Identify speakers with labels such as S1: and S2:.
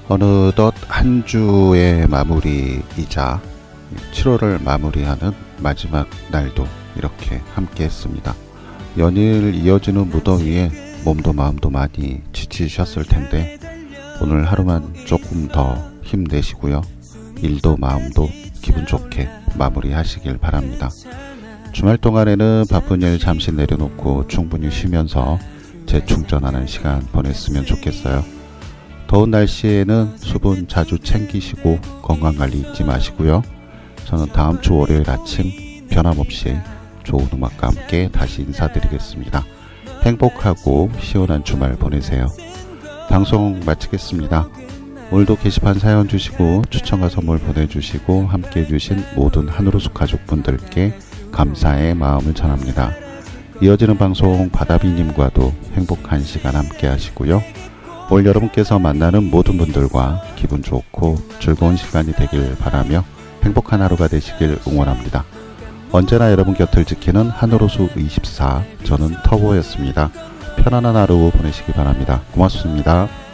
S1: 어느덧 한 주의 마무리이자 7월을 마무리하는 마지막 날도 이렇게 함께 했습니다. 연일 이어지는 무더위에 몸도 마음도 많이 지치셨을 텐데 오늘 하루만 조금 더 힘내시고요. 일도 마음도 기분 좋게 마무리하시길 바랍니다. 주말 동안에는 바쁜 일 잠시 내려놓고 충분히 쉬면서 재충전하는 시간 보냈으면 좋겠어요. 더운 날씨에는 수분 자주 챙기시고 건강관리 잊지 마시고요. 저는 다음 주 월요일 아침 변함없이 좋은 음악과 함께 다시 인사드리겠습니다. 행복하고 시원한 주말 보내세요. 방송 마치겠습니다. 오늘도 게시판 사연 주시고 추천과 선물 보내주시고 함께 해주신 모든 한우루수 가족분들께 감사의 마음을 전합니다. 이어지는 방송 바다비님과도 행복한 시간 함께 하시고요. 올 여러분께서 만나는 모든 분들과 기분 좋고 즐거운 시간이 되길 바라며 행복한 하루가 되시길 응원합니다. 언제나 여러분 곁을 지키는 한우루수 24, 저는 터보였습니다. 편안한 하루 보내시기 바랍니다. 고맙습니다.